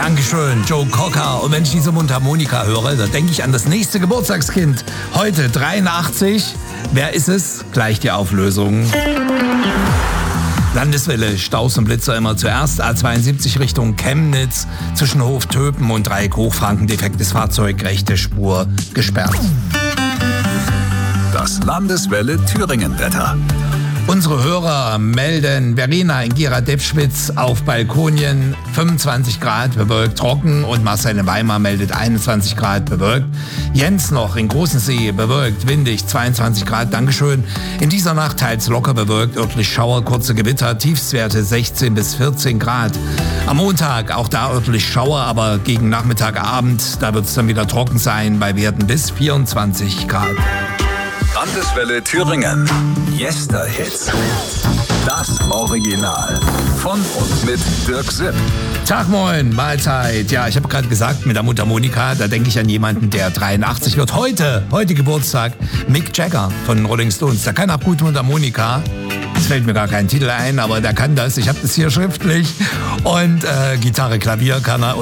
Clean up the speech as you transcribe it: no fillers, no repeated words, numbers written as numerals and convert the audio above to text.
Dankeschön, Joe Cocker. Und wenn ich diese Mundharmonika höre, da denke ich an das nächste Geburtstagskind. Heute 83. Wer ist es? Gleich die Auflösung. Landeswelle, Staus und Blitzer immer zuerst. A72 Richtung Chemnitz. Zwischen Hof-Töpen und Dreieck Hochfranken. Defektes Fahrzeug, rechte Spur gesperrt. Das Landeswelle Thüringen-Wetter. Unsere Hörer melden Verena in Gera-Deppschwitz auf Balkonien 25 Grad, bewölkt trocken, und Marcel in Weimar meldet 21 Grad, bewölkt. Jens noch in Großensee, bewölkt, windig, 22 Grad, Dankeschön. In dieser Nacht teils locker bewölkt, örtlich Schauer, kurze Gewitter, Tiefstwerte 16 bis 14 Grad. Am Montag auch da örtlich Schauer, aber gegen Nachmittag, Abend, da wird es dann wieder trocken sein, bei Werten bis 24 Grad. Landeswelle Thüringen. Yesterhits. Das Original. Von und mit Dirk Sipp. Tag, moin, Mahlzeit. Ja, ich habe gerade gesagt, mit der Mundharmonika, da denke ich an jemanden, der 83 wird. Heute Geburtstag, Mick Jagger von den Rolling Stones. Der kann auch gut Mundharmonika. Es fällt mir gar kein Titel ein, aber der kann das. Ich habe das hier schriftlich. Und Gitarre, Klavier kann er.